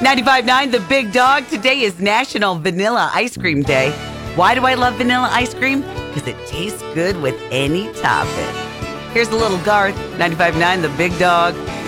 95.9 The Big Dog. Today is National Vanilla Ice Cream Day. Why do I love vanilla ice cream? Because it tastes good with any topping. Here's a little Garth. 95.9 The Big Dog.